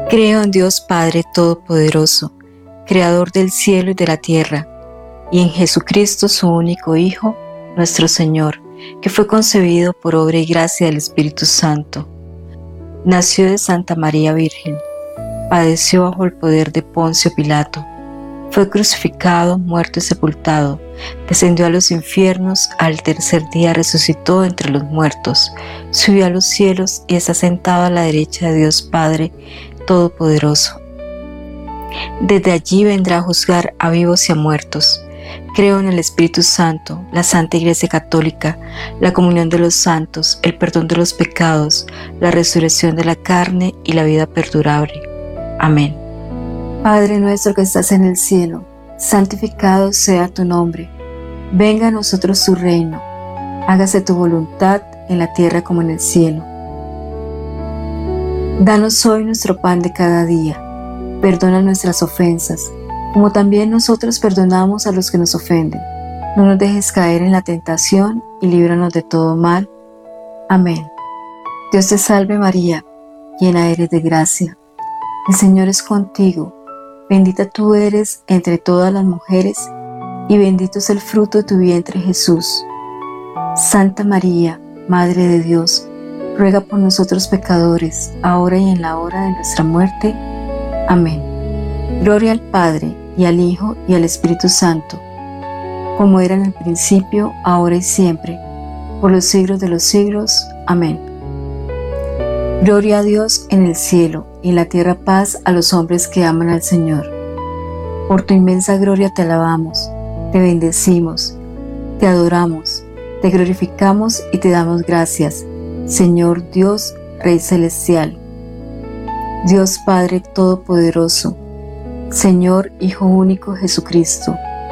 Creo en Dios Padre Todopoderoso, Creador del cielo y de la tierra, y en Jesucristo, su único Hijo, nuestro Señor, que fue concebido por obra y gracia del Espíritu Santo. Nació de Santa María Virgen, padeció bajo el poder de Poncio Pilato, fue crucificado, muerto y sepultado, descendió a los infiernos, al tercer día resucitó entre los muertos, subió a los cielos y está sentado a la derecha de Dios Padre Todopoderoso. Desde allí vendrá a juzgar a vivos y a muertos. Creo en el Espíritu Santo, la Santa Iglesia Católica, la comunión de los santos, el perdón de los pecados, la resurrección de la carne y la vida perdurable. Amén. Padre nuestro que estás en el cielo, santificado sea tu nombre. Venga a nosotros tu reino. Hágase tu voluntad en la tierra como en el cielo. Danos hoy nuestro pan de cada día. Perdona nuestras ofensas, como también nosotros perdonamos a los que nos ofenden. No nos dejes caer en la tentación y líbranos de todo mal. Amén. Dios te salve María, llena eres de gracia. El Señor es contigo. Bendita tú eres entre todas las mujeres, y bendito es el fruto de tu vientre Jesús. Santa María, Madre de Dios, ruega por nosotros pecadores, ahora y en la hora de nuestra muerte. Amén. Gloria al Padre, y al Hijo, y al Espíritu Santo, como era en el principio, ahora y siempre, por los siglos de los siglos. Amén. Gloria a Dios en el cielo, y en la tierra paz a los hombres que aman al Señor. Por tu inmensa gloria te alabamos, te bendecimos, te adoramos, te glorificamos y te damos gracias, Señor Dios, Rey Celestial. Dios Padre Todopoderoso, Señor Hijo único Jesucristo,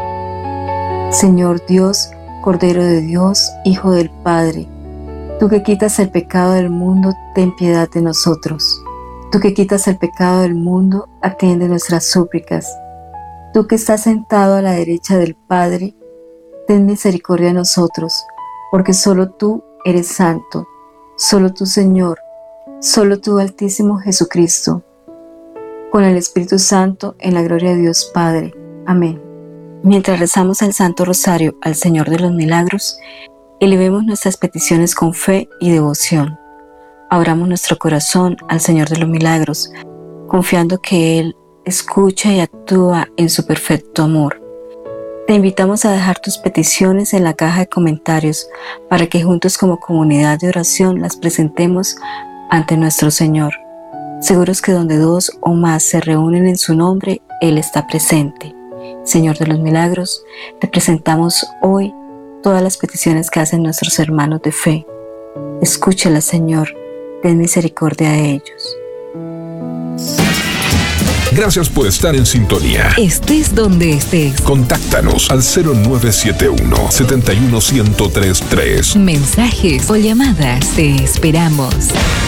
Señor Dios, Cordero de Dios, Hijo del Padre, tú que quitas el pecado del mundo, ten piedad de nosotros. Tú que quitas el pecado del mundo, atiende nuestras súplicas. Tú que estás sentado a la derecha del Padre, ten misericordia de nosotros, porque solo tú eres santo, solo tú Señor, solo tú Altísimo Jesucristo, con el Espíritu Santo, en la gloria de Dios Padre. Amén. Mientras rezamos el Santo Rosario al Señor de los Milagros, elevemos nuestras peticiones con fe y devoción. Abramos nuestro corazón al Señor de los Milagros, confiando que Él escucha y actúa en su perfecto amor. Te invitamos a dejar tus peticiones en la caja de comentarios para que juntos como comunidad de oración las presentemos ante nuestro Señor. Seguros que donde dos o más se reúnen en su nombre, Él está presente. Señor de los Milagros, te presentamos hoy todas las peticiones que hacen nuestros hermanos de fe. Escúchalas, Señor. Ten misericordia de ellos. Gracias por estar en sintonía. Estés donde estés. Contáctanos al 0971-71133. Mensajes o llamadas. Te esperamos.